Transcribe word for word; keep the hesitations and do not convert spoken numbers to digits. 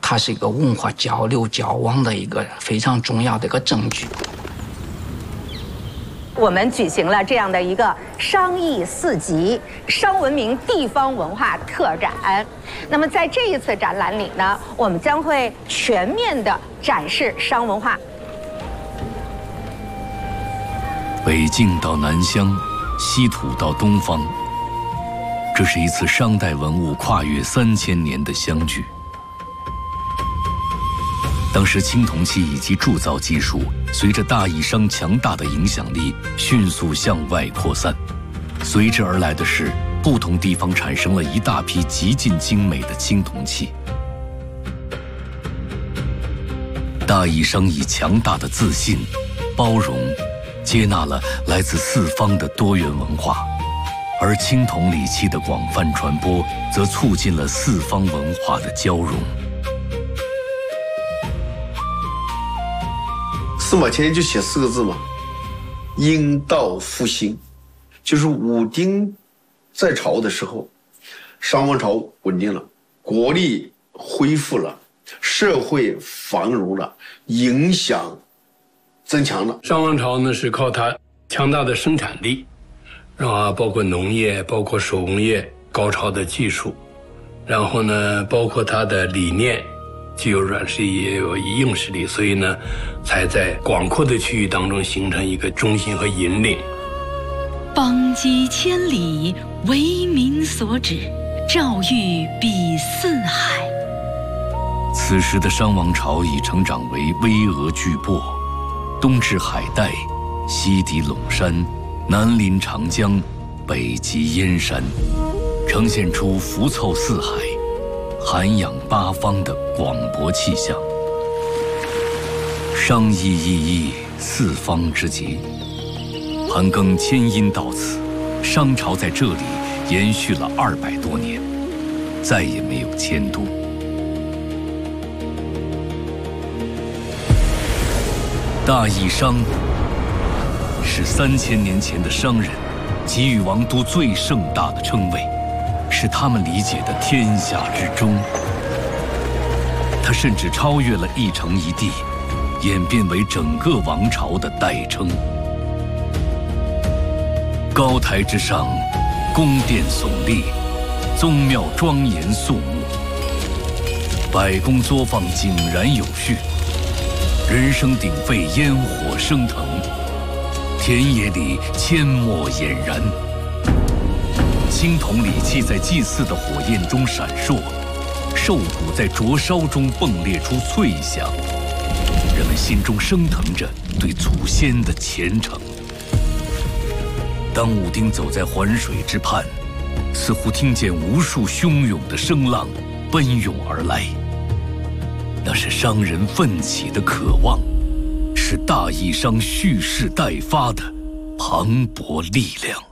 它是一个文化交流交往的一个非常重要的一个证据。 我们举行了这样的一个商艺四级商文明地方文化特展。那么在这一次展览里呢，我们将会全面的展示商文化。 北境到南疆，西土到东方，这是一次商代文物跨越三千年的相聚。当时青铜器以及铸造技术随着大邑商强大的影响力迅速向外扩散，随之而来的是不同地方产生了一大批极尽精美的青铜器。大邑商以强大的自信、包容，接纳了来自四方的多元文化，而青铜礼器的广泛传播则促进了四方文化的交融。 司马迁就写四个字嘛，殷道复兴，就是武丁在朝的时候，商王朝稳定了，国力恢复了，社会繁荣了，影响增强了。 商王朝呢是靠它强大的生产力，啊，包括农业，包括手工业高超的技术，然后呢，包括它的理念。既有软实力也有硬实力，所以呢，才在广阔的区域当中形成一个中心和引领。 邦畿千里，为民所指，诏谕比四海。 此时的商王朝已成长为巍峨巨擘，东至海带，西抵陇山，南临长江，北极燕山，呈现出福凑四海、涵养八方的广博气象。商邑意义，四方之极。盘庚迁殷到此，商朝在这里延续了二百多年，再也没有迁都。大邑商是三千年前的商人给予王都最盛大的称谓，是他们理解的天下之中。它甚至超越了一城一地，演变为整个王朝的代称。高台之上，宫殿耸立，宗庙庄严肃穆，百宫作坊井然有序，人声鼎沸，烟火升腾，田野里阡陌俨然。青铜礼器在祭祀的火焰中闪烁，兽骨在灼烧中迸裂出脆响，人们心中升腾着对祖先的虔诚。当武丁走在环水之畔，似乎听见无数汹涌的声浪奔涌而来，那是商人奋起的渴望，是大邑商蓄势待发的磅礴力量。